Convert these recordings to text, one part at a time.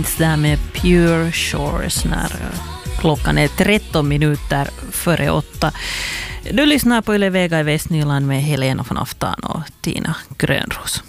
Där med Pure Shores när klockan är 13 minuter före 8. Du lyssnar på Yle Vega i Västnyland med Helena von Aftan och Tina Grönros.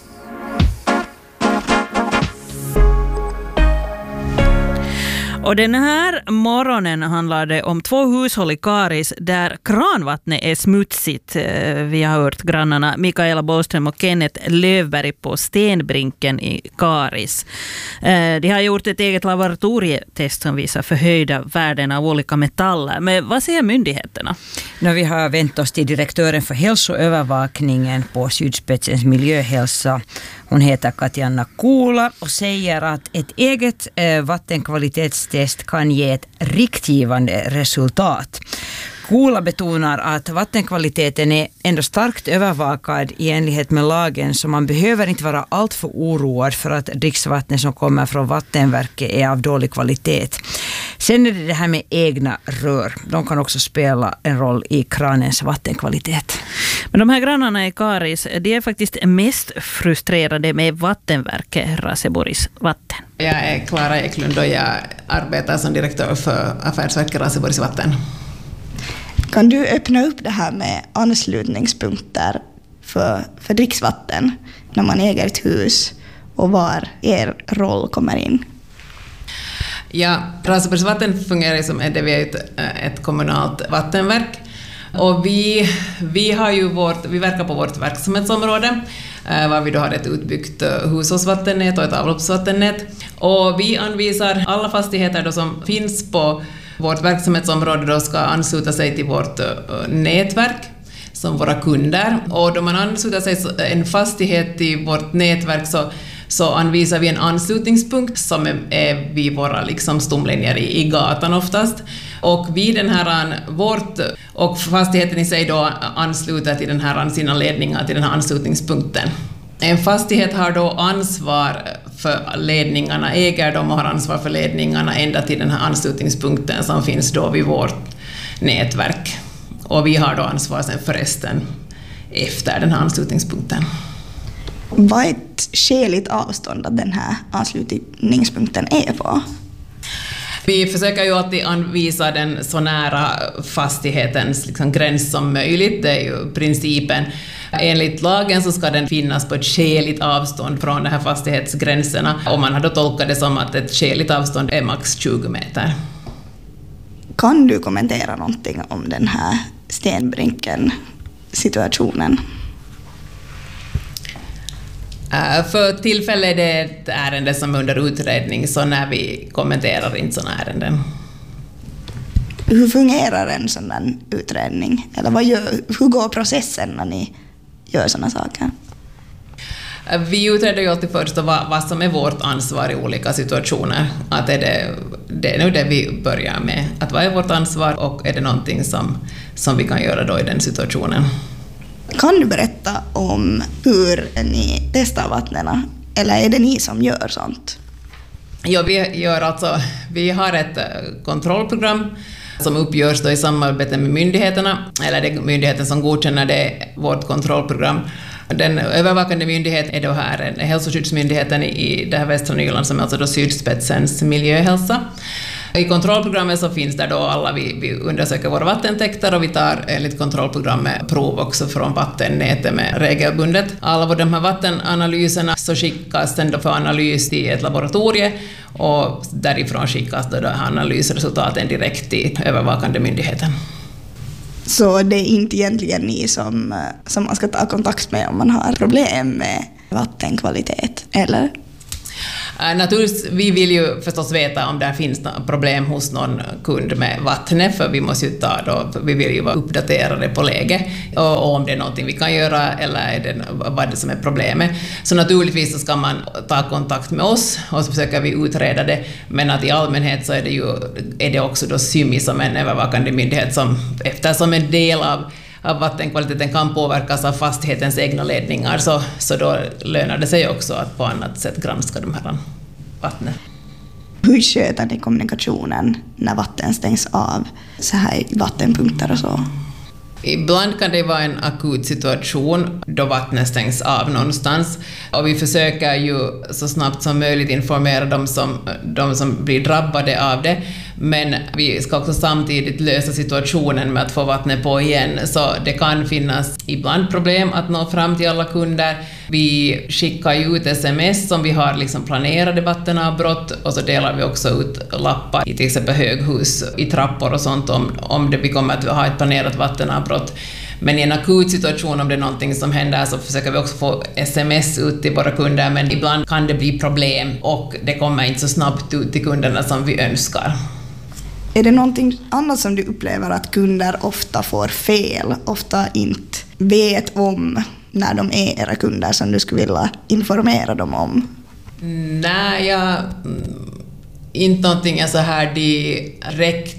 Och den här morgonen handlar det om 2 hushåll i Karis där kranvattnet är smutsigt. Vi har hört grannarna Mikaela Bollström och Kenneth Lövberg på Stenbrinken i Karis. De har gjort ett eget laboratorietest som visar förhöjda värden av olika metaller. Men vad säger myndigheterna? Vi har vänt oss till direktören för hälsoövervakningen på Sydspetsens miljöhälsa. Hon heter Katjana Kuula och säger att ett eget vattenkvalitetstest kan ge ett riktgivande resultat. Kuula betonar att vattenkvaliteten är ändå starkt övervakad i enlighet med lagen, så man behöver inte vara alltför oroad för att dricksvattnet som kommer från vattenverket är av dålig kvalitet. Sen är det här med egna rör. De kan också spela en roll i kranens vattenkvalitet. Men de här grannarna i Karis, de är faktiskt mest frustrerade med vattenverket Raseborgs vatten. Jag är Klara Eklund och jag arbetar som direktör för affärsverket Raseborgs vatten. Kan du öppna upp det här med anslutningspunkter för dricksvatten när man äger ett hus och var er roll kommer in? Ja, Raseborgs vatten fungerar som ett kommunalt vattenverk. Och vi verkar på vårt verksamhetsområde var vi då har ett utbyggt hushållsvattennät och ett avloppsvattennät. Och vi anvisar alla fastigheter då som finns på vårt verksamhetsområde då ska ansluta sig till vårt nätverk som våra kunder. Och då man ansluter sig en fastighet till vårt nätverk så anvisar vi en anslutningspunkt som är vid våra stomlinjer i gatan oftast. Och vid den här och fastigheten i sig då ansluter till sina ledningar till den här anslutningspunkten. En fastighet har då ansvar för ledningarna, äger dem och har ansvar för ledningarna ända till den här anslutningspunkten som finns då vid vårt nätverk. Och vi har då ansvar sen för resten efter den här anslutningspunkten. Vad är ett skäligt avstånd att den här anslutningspunkten är på? Vi försöker ju alltid anvisa den så nära fastighetens gräns som möjligt. Det är ju principen. Enligt lagen så ska den finnas på ett skäligt avstånd från de här fastighetsgränserna. Och man har då tolkat det som att ett skäligt avstånd är max 20 meter. Kan du kommentera någonting om den här Stenbrinken-situationen? För tillfället är det ett ärende som är under utredning, så när vi kommenterar inte sådana ärenden. Hur fungerar en sådan utredning? Eller hur går processen när ni gör sådana saker? Vi utreder ju alltid först vad som är vårt ansvar i olika situationer. Att det är nu det vi börjar med. Att vad är vårt ansvar och är det någonting som vi kan göra då i den situationen? Kan du berätta om hur ni testar vattnen? Eller är det ni som gör sånt? Ja, vi har ett kontrollprogram som uppgörs då i samarbete med myndigheterna, eller det är myndigheten som godkänner det, vårt kontrollprogram. Den övervakande myndigheten är då här hälsoskyddsmyndigheten i det här västra Nyland som är alltså då Sydspetsens miljöhälsa. I kontrollprogrammet så finns det då alla, vi undersöker våra vattentäkter och vi tar enligt kontrollprogrammet prov också från vattennätet med regelbundet. Alla av de här vattenanalyserna så skickas sen då för analys till ett laboratorium och därifrån skickas då analysresultaten direkt till övervakande myndigheten. Så det är inte egentligen ni som man ska ta kontakt med om man har problem med vattenkvalitet, eller? Naturligtvis, vi vill ju förstås veta om det finns problem hos någon kund med vattnet, för vi måste ju vi vill ju vara uppdaterade på läge och om det är någonting vi kan göra eller är det, vad det som är problemet. Så naturligtvis så ska man ta kontakt med oss och så försöker vi utreda det, men att i allmänhet så är det också då Symi som en övervakande myndighet som eftersom en del av vattenkvaliteten kan påverkas av fastighetens egna ledningar, så då lönar det sig också att på annat sätt granska de här vattnet. Hur sköter ni kommunikationen när vatten stängs av så här i vattenpunkter och så? Ibland kan det vara en akut situation då vattnet stängs av någonstans, och vi försöker ju så snabbt som möjligt informera de som blir drabbade av det, men vi ska också samtidigt lösa situationen med att få vattnet på igen, så det kan finnas ibland problem att nå fram till alla kunder. Vi skickar ju ut sms som vi har liksom planerade vattenavbrott, och så delar vi också ut lappar i till exempel höghus, i trappor och sånt om vi kommer att ha ett planerat vattenavbrott. Men i en akut situation, om det är någonting som händer, så försöker vi också få sms ut till våra kunder, men ibland kan det bli problem och det kommer inte så snabbt ut till kunderna som vi önskar. Är det någonting annat som du upplever att kunder ofta får fel, ofta inte vet om när de är era kunder, som du skulle vilja informera dem om? Nej, inte någonting jag så här direkt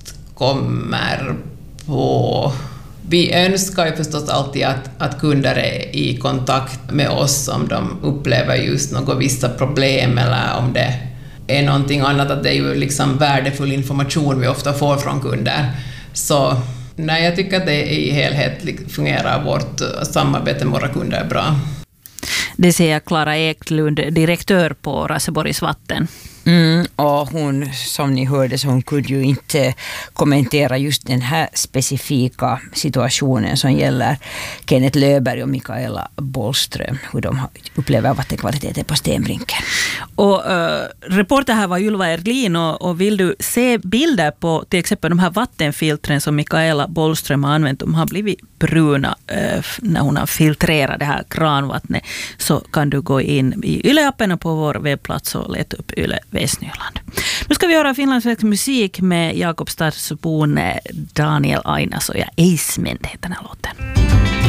kommer på. Vi önskar ju förstås alltid att kunder är i kontakt med oss om de upplever just något vissa problem, eller om det är någonting annat, att det är ju liksom värdefull information vi ofta får från kunder. Så nej, jag tycker att det i helhet fungerar, vårt samarbete med våra kunder bra. Det säger Klara Eklund, direktör på Raseborgs vatten. Och hon, som ni hörde, så hon kunde ju inte kommentera just den här specifika situationen som gäller Kenneth Löfberg och Mikaela Bollström, hur de upplever vattenkvaliteten på Stenbrinken. Och reporter här var Ylva Erlin, och vill du se bilder på till exempel de här vattenfiltren som Mikaela Bollström har använt, de har blivit bruna när hon har filtrerat det här kranvattnet, så kan du gå in i Yle-appen och på vår webbplats och leta upp Yle Västnyland. Nu ska vi höra finlandssvensk musik med Jakobstadsbon Daniel Ainas och Eismen heter den här låten.